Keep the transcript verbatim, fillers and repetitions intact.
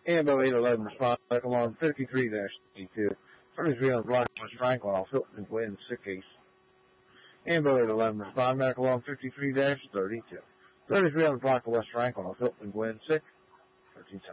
Ambo eight eleven respond back along fifty-three dash eighty-two. thirty-three on the block, West Franklin off Hilton and Gwen, six East. Ambo eight eleven respond back along fifty-three dash thirty-two. thirty-three on the block, West Franklin off Hilton and Gwen, six. thirteen